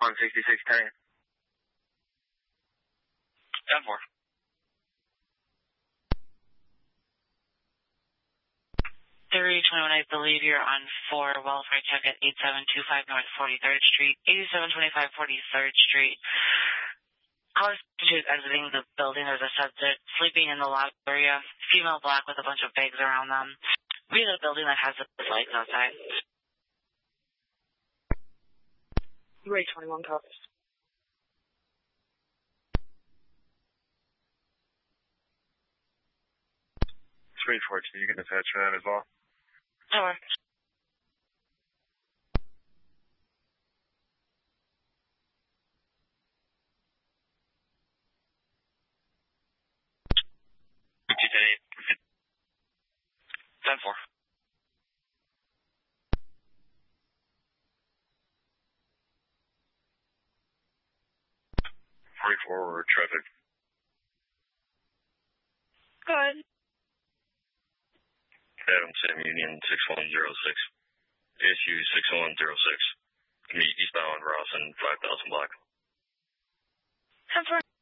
16610. 10-4. 321, I believe you're on 4 Welfare Check at 8725 North 43rd Street, 8725 43rd Street. Caller is exiting the building. There's a subject sleeping in the lobby area, female black with a bunch of bags around them. Be the building that has the lights outside. 321 copies. 314, you can attach that as well. Sure. Today. 10-4. 44 traffic. Good. Adam Sam Union 6106. ASU 6106. Meet eastbound Rawson 5000 block. 10-4.